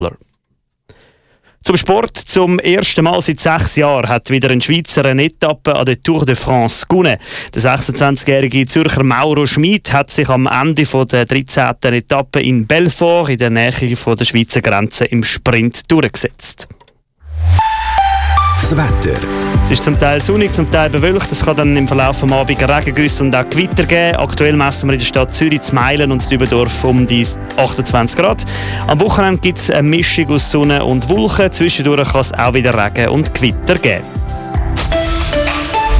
Zum Sport. Zum ersten Mal seit 6 Jahren hat wieder ein Schweizer eine Etappe an der Tour de France gewonnen. Der 26-jährige Zürcher Mauro Schmid hat sich am Ende der 13. Etappe in Belfort in der Nähe der Schweizer Grenze im Sprint durchgesetzt. Das Wetter. Es ist zum Teil sonnig, zum Teil bewölkt. Es kann dann im Verlauf des Abends Regengüsse und auch Gewitter geben. Aktuell messen wir in der Stadt Zürich, Meilen und Dübendorf um die 28 Grad. Am Wochenende gibt es eine Mischung aus Sonne und Wolken. Zwischendurch kann es auch wieder Regen und Gewitter geben.